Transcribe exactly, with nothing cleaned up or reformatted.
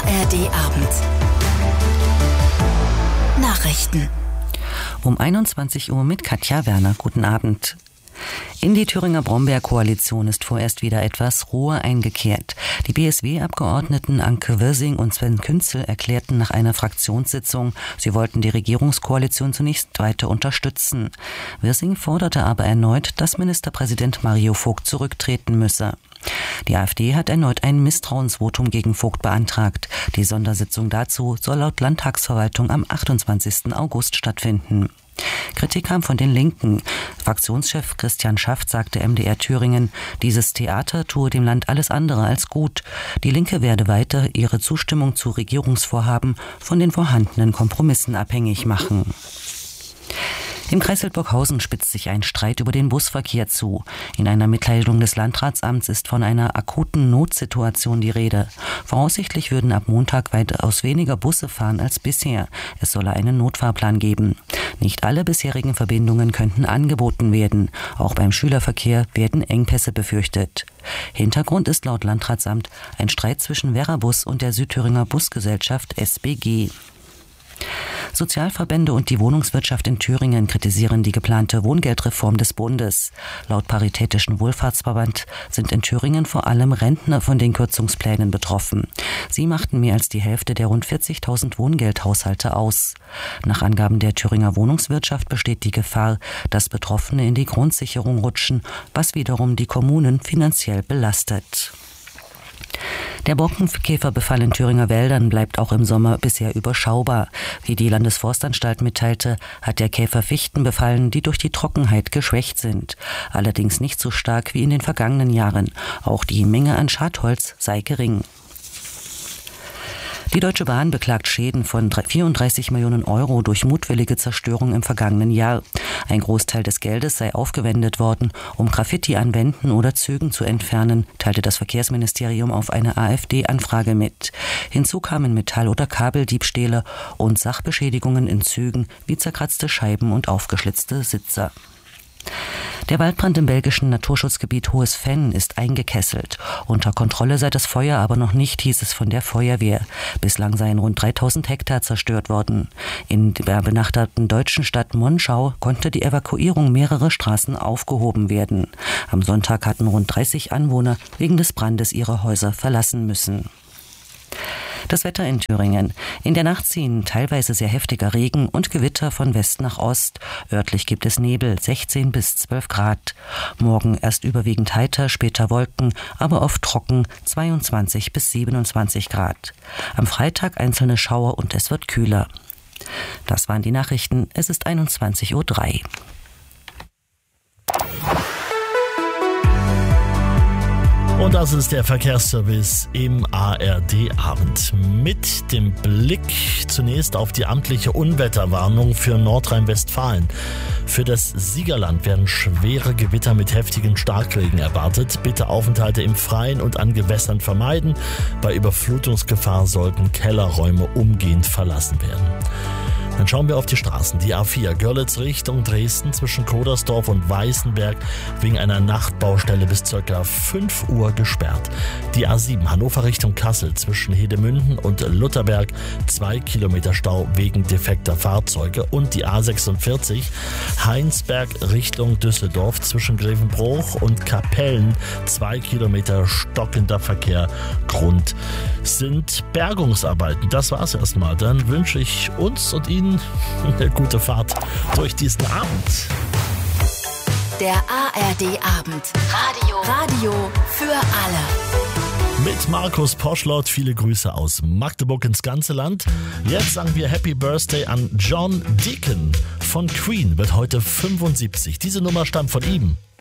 A R D-Abend. Nachrichten. Um einundzwanzig Uhr mit Katja Werner. Guten Abend. In die Thüringer Brombeerkoalition ist vorerst wieder etwas Ruhe eingekehrt. Die B S W-Abgeordneten Anke Wirsing und Sven Künzel erklärten nach einer Fraktionssitzung, sie wollten die Regierungskoalition zunächst weiter unterstützen. Wirsing forderte aber erneut, dass Ministerpräsident Mario Vogt zurücktreten müsse. Die AfD hat erneut ein Misstrauensvotum gegen Vogt beantragt. Die Sondersitzung dazu soll laut Landtagsverwaltung am achtundzwanzigsten August stattfinden. Kritik kam von den Linken. Fraktionschef Christian Schaft sagte M D R Thüringen, dieses Theater tue dem Land alles andere als gut. Die Linke werde weiter ihre Zustimmung zu Regierungsvorhaben von den vorhandenen Kompromissen abhängig machen. Im Kreis Hildburghausen spitzt sich ein Streit über den Busverkehr zu. In einer Mitteilung des Landratsamts ist von einer akuten Notsituation die Rede. Voraussichtlich würden ab Montag weitaus weniger Busse fahren als bisher. Es solle einen Notfahrplan geben. Nicht alle bisherigen Verbindungen könnten angeboten werden. Auch beim Schülerverkehr werden Engpässe befürchtet. Hintergrund ist laut Landratsamt ein Streit zwischen Verrabus und der Südthüringer Busgesellschaft S B G. Sozialverbände und die Wohnungswirtschaft in Thüringen kritisieren die geplante Wohngeldreform des Bundes. Laut Paritätischen Wohlfahrtsverband sind in Thüringen vor allem Rentner von den Kürzungsplänen betroffen. Sie machten mehr als die Hälfte der rund vierzigtausend Wohngeldhaushalte aus. Nach Angaben der Thüringer Wohnungswirtschaft besteht die Gefahr, dass Betroffene in die Grundsicherung rutschen, was wiederum die Kommunen finanziell belastet. Der Borkenkäferbefall in Thüringer Wäldern bleibt auch im Sommer bisher überschaubar. Wie die Landesforstanstalt mitteilte, hat der Käfer Fichten befallen, die durch die Trockenheit geschwächt sind. Allerdings nicht so stark wie in den vergangenen Jahren. Auch die Menge an Schadholz sei gering. Die Deutsche Bahn beklagt Schäden von vierunddreißig Millionen Euro durch mutwillige Zerstörung im vergangenen Jahr. Ein Großteil des Geldes sei aufgewendet worden, um Graffiti an Wänden oder Zügen zu entfernen, teilte das Verkehrsministerium auf eine AfD-Anfrage mit. Hinzu kamen Metall- oder Kabeldiebstähle und Sachbeschädigungen in Zügen wie zerkratzte Scheiben und aufgeschlitzte Sitze. Der Waldbrand im belgischen Naturschutzgebiet Hohes Venn ist eingekesselt. Unter Kontrolle sei das Feuer aber noch nicht, hieß es von der Feuerwehr. Bislang seien rund dreitausend Hektar zerstört worden. In der benachbarten deutschen Stadt Monschau konnte die Evakuierung mehrerer Straßen aufgehoben werden. Am Sonntag hatten rund dreißig Anwohner wegen des Brandes ihre Häuser verlassen müssen. Das Wetter in Thüringen. In der Nacht ziehen teilweise sehr heftiger Regen und Gewitter von West nach Ost. Örtlich gibt es Nebel, sechzehn bis zwölf Grad. Morgen erst überwiegend heiter, später Wolken, aber oft trocken, zweiundzwanzig bis siebenundzwanzig Grad. Am Freitag einzelne Schauer und es wird kühler. Das waren die Nachrichten. Es ist einundzwanzig Uhr drei. Und das ist der Verkehrsservice im A R D-Abend. Mit dem Blick zunächst auf die amtliche Unwetterwarnung für Nordrhein-Westfalen. Für das Siegerland werden schwere Gewitter mit heftigen Starkregen erwartet. Bitte Aufenthalte im Freien und an Gewässern vermeiden. Bei Überflutungsgefahr sollten Kellerräume umgehend verlassen werden. Dann schauen wir auf die Straßen. Die A vier Görlitz Richtung Dresden zwischen Kodersdorf und Weißenberg wegen einer Nachtbaustelle bis ca. fünf Uhr gesperrt. Die A sieben Hannover Richtung Kassel zwischen Hedemünden und Lutherberg zwei Kilometer Stau wegen defekter Fahrzeuge. Und die A sechsundvierzig Heinsberg Richtung Düsseldorf zwischen Grevenbroich und Kapellen zwei Kilometer stockender Verkehr. Grund sind Bergungsarbeiten. Das war's erstmal. Dann wünsche ich uns und Ihnen eine gute Fahrt durch diesen Abend. Der A R D-Abend. Radio. Radio für alle. Mit Markus Poschlott, viele Grüße aus Magdeburg ins ganze Land. Jetzt sagen wir Happy Birthday an John Deacon von Queen, wird heute fünfundsiebzig. Diese Nummer stammt von ihm.